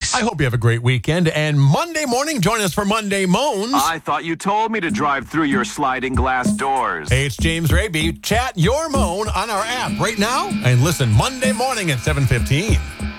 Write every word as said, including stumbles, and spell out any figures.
I hope you have a great weekend. And Monday morning, join us for Monday Moans. I thought you told me to drive through your sliding glass doors. Hey, it's James Raby. Chat your moan on our app right now and listen Monday morning at seven fifteen.